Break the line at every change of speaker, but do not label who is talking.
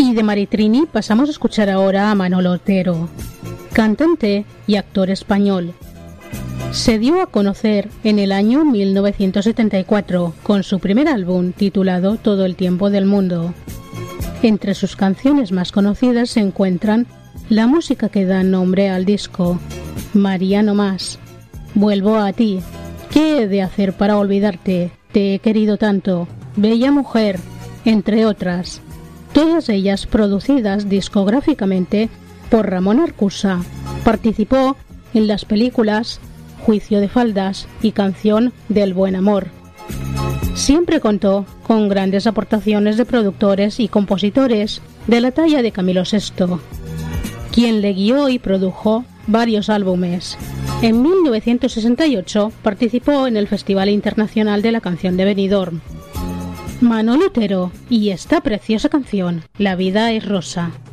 Y de Maritrini pasamos a escuchar ahora a Manolo Otero, cantante y actor español. Se dio a conocer en el año 1974 con su primer álbum titulado Todo el tiempo del mundo. Entre sus canciones más conocidas se encuentran la música que da nombre al disco, María no más, Vuelvo a ti, ¿Qué he de hacer para olvidarte?, Te he querido tanto, Bella mujer, entre otras. Todas ellas producidas discográficamente por Ramón Arcusa. Participó en las películas Juicio de faldas y Canción del buen amor. Siempre contó con grandes aportaciones de productores y compositores de la talla de Camilo VI, quien le guió y produjo varios álbumes. En 1968 participó en el Festival Internacional de la Canción de Benidorm. Manolo Otero y esta preciosa canción, La vida es rosa.